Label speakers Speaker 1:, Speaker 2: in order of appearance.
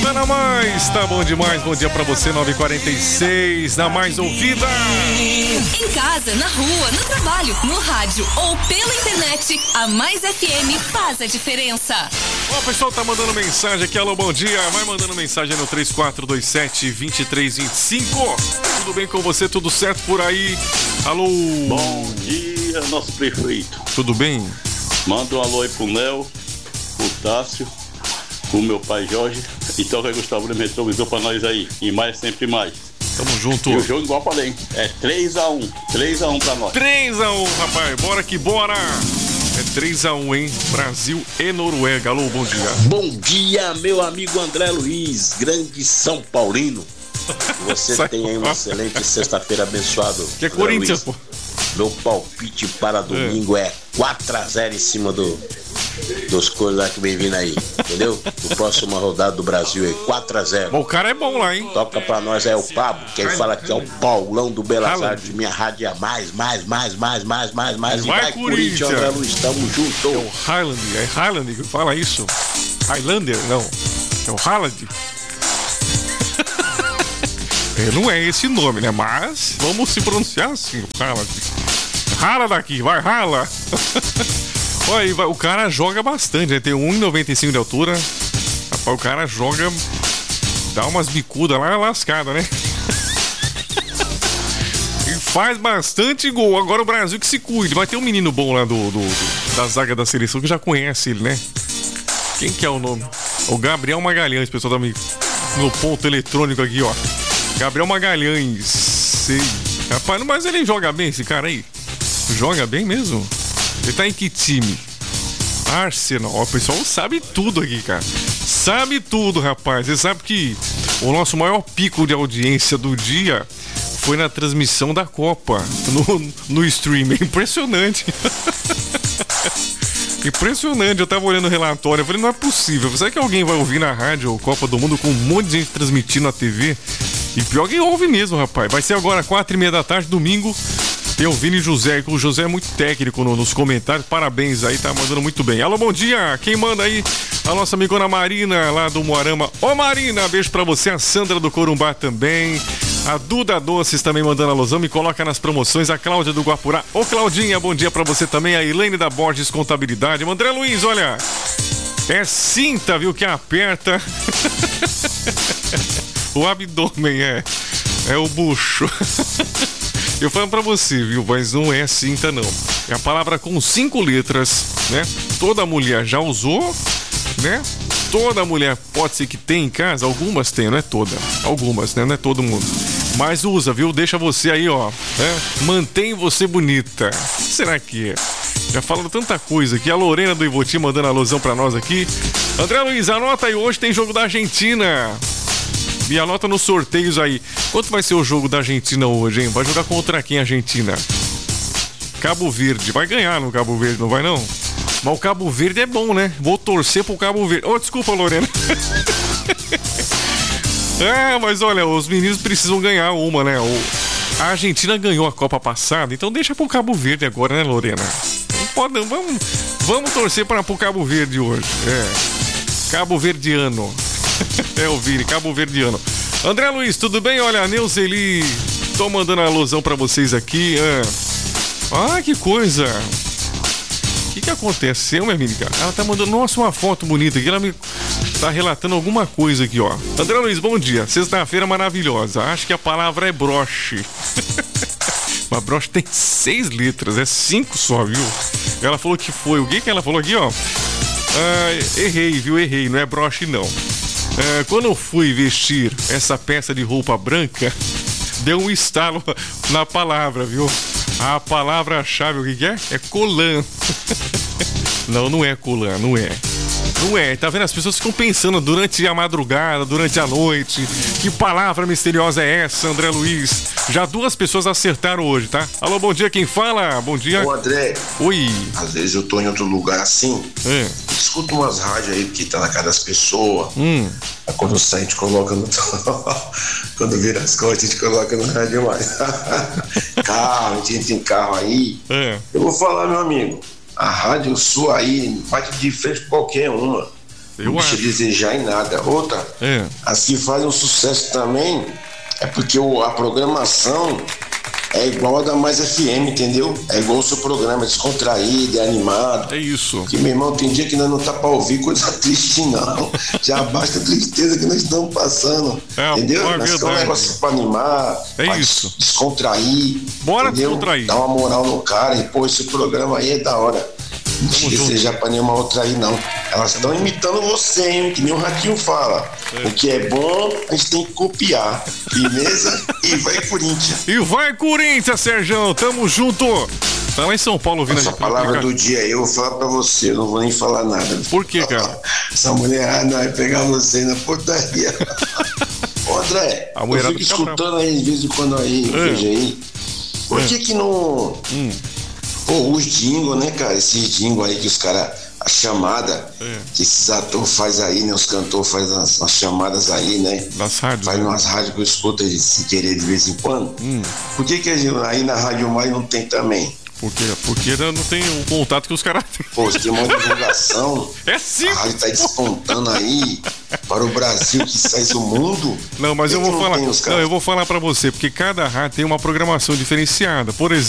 Speaker 1: Tá na mais, tá bom demais. Bom dia pra você, 9h46, na mais ouvida.
Speaker 2: Em casa, na rua, no trabalho, no rádio ou pela internet, a Mais FM faz a diferença.
Speaker 1: Ó, o pessoal tá mandando mensagem aqui. Alô, bom dia. Vai mandando mensagem no 3427-2325. Tudo bem com você? Tudo certo por aí? Alô.
Speaker 3: Bom dia, nosso prefeito.
Speaker 1: Tudo bem?
Speaker 3: Manda um alô aí pro Léo, pro Tássio, pro meu pai Jorge. E toca Gustavo Lima Retrovisor pra nós aí. E mais, sempre mais.
Speaker 1: Tamo junto.
Speaker 3: E o jogo, igual falei, é 3-1. 3-1 pra nós.
Speaker 1: 3-1, rapaz. Bora que bora. É 3-1, hein? Brasil e Noruega. Alô, bom dia.
Speaker 4: Bom dia, meu amigo André Luiz, grande São Paulino. Você tem aí uma excelente sexta-feira abençoada.
Speaker 1: Que é Corinthians, pô.
Speaker 4: Meu palpite para domingo é 4-0 em cima dos coisas lá que vem vindo aí, entendeu? Do próxima rodada do Brasil aí, 4-0.
Speaker 1: O cara é bom lá, hein?
Speaker 4: Toca pra nós é o Pablo, quem fala que é o Paulão do Belas Artes, minha rádio é mais. E vai Corinthians, André Luiz, tamo junto.
Speaker 1: É o Highland que fala isso? Highlander, não. É o Haaland. Não é esse nome, né? Mas vamos se pronunciar assim, Haaland. Rala daqui, vai, rala. Olha, o cara joga bastante, né? Tem 1,95 de altura. Rapaz, o cara joga, dá umas bicudas lá lascada, né? E faz bastante gol. Agora o Brasil que se cuide. Vai ter um menino bom lá da zaga da seleção que já conhece ele, né? Quem que é o nome? O Gabriel Magalhães, pessoal, tá no ponto eletrônico aqui, ó. Gabriel Magalhães. Sei. Rapaz, mas ele joga bem, esse cara aí. Joga bem mesmo? Ele tá em que time? Arsenal. Ó, o pessoal sabe tudo aqui, cara. Sabe tudo, rapaz. Você sabe que o nosso maior pico de audiência do dia foi na transmissão da Copa. No stream. É impressionante. Impressionante. Eu tava olhando o relatório. Eu falei, não é possível. Será que alguém vai ouvir na rádio Copa do Mundo com um monte de gente transmitindo na TV? E pior que ouve mesmo, rapaz. Vai ser agora 4h30 da tarde, domingo. Tem o Vini José, que o José é muito técnico nos comentários. Parabéns aí, tá mandando muito bem. Alô, bom dia. Quem manda aí? A nossa amigona Marina, lá do Moarama. Ô, Marina, beijo pra você. A Sandra do Corumbá também. A Duda Doces também mandando alusão. Me coloca nas promoções. A Cláudia do Guapurá. Ô, Claudinha, bom dia pra você também. A Elaine da Borges Contabilidade. O André Luiz, olha. É cinta, viu, que aperta. O abdômen é o bucho. Eu falo pra você, viu? Mas não é cinta, não. É a palavra com 5 letras, né? Toda mulher já usou, né? Toda mulher pode ser que tenha em casa. Algumas tem, não é toda. Algumas, né? Não é todo mundo. Mas usa, viu? Deixa você aí, ó. Né? Mantém você bonita. Será que é? Já falando tanta coisa aqui. A Lorena do Ivoti mandando alusão pra nós aqui. André Luiz, anota aí. Hoje tem jogo da Argentina. E anota nos sorteios aí. Quanto vai ser o jogo da Argentina hoje, hein? Vai jogar contra quem, Argentina? Cabo Verde. Vai ganhar no Cabo Verde, não vai não? Mas o Cabo Verde é bom, né? Vou torcer pro Cabo Verde. Oh, desculpa, Lorena. Mas olha, os meninos precisam ganhar uma, né? A Argentina ganhou a Copa passada, então deixa pro Cabo Verde agora, né, Lorena? Não pode, não. Vamos torcer pro Cabo Verde hoje. Cabo Verdeano. O Vini, Cabo Verdeano. André Luiz, tudo bem? Olha, a Neuzeli, tô mandando a alusão pra vocês aqui. Que coisa. O que aconteceu, minha amiga? Ela tá mandando, nossa, uma foto bonita aqui. Ela me tá relatando alguma coisa aqui, ó. André Luiz, bom dia. Sexta-feira maravilhosa. Acho que a palavra é broche. Mas broche tem 6 letras, é 5 só, viu? Ela falou que foi. O que ela falou aqui, ó? Errei, viu? Errei. Não é broche, não. Quando eu fui vestir essa peça de roupa branca, deu um estalo na palavra, viu? A palavra-chave, o que é? É colã. Não é colã, não é. Não é, tá vendo? As pessoas ficam pensando durante a madrugada, durante a noite. Que palavra misteriosa é essa, André Luiz? Já 2 pessoas acertaram hoje, tá? Alô, bom dia, quem fala? Bom dia.
Speaker 5: Ô, André.
Speaker 1: Oi.
Speaker 5: Às vezes eu tô em outro lugar assim, escuto umas rádios aí que tá na casa das pessoas. Quando sai, a gente coloca no... Quando vira as costas, a gente coloca no rádio mais. Carro, a gente tem carro aí. Eu vou falar, meu amigo. A rádio sua aí bate de frente com qualquer uma. Não deixa desejar em nada. Outra, as que fazem um sucesso também é porque a programação é igual a da Mais FM, entendeu? É igual o seu programa, descontraído, é animado.
Speaker 1: É isso.
Speaker 5: Porque, meu irmão, tem dia que nós não tá pra ouvir coisa triste, não. Já basta a tristeza que nós estamos passando. Entendeu? Nós temos um negócio pra animar, pra descontrair.
Speaker 1: Bora
Speaker 5: entendeu?
Speaker 1: descontrair.
Speaker 5: Dar uma moral no cara e, pô, esse programa aí é da hora. Não desejar pra nenhuma outra aí, não. Elas estão imitando você, hein? Que nem o Ratinho fala. O que é bom, a gente tem que copiar. Firmeza? E vai Corinthians.
Speaker 1: E vai Corinthians, Serjão. Tamo junto. Tá lá em São Paulo ouvindo
Speaker 5: essa palavra do dia aí, eu vou falar pra você. Eu não vou nem falar nada.
Speaker 1: Por quê, cara?
Speaker 5: Essa mulherada vai pegar você na portaria. Ô, André, eu fico escutando aí de vez em quando aí, veja aí. Por que não... Pô, os jingles, né, cara? Esses jingles aí que os caras... A chamada que esses atores faz aí, né? Os cantores fazem as chamadas aí, né?
Speaker 1: Nas rádios.
Speaker 5: Faz umas rádios que eu escuto aí, sem querer de vez em quando. Por que aí na Rádio Mais não tem também?
Speaker 1: Por quê? Porque não tem o contato que os caras têm.
Speaker 5: Pô, tem uma divulgação.
Speaker 1: É sim.
Speaker 5: A rádio tá despontando aí para o Brasil, que sai do mundo.
Speaker 1: Não, mas eu vou falar. Não, eu vou falar pra você, porque cada rádio tem uma programação diferenciada. Por exemplo,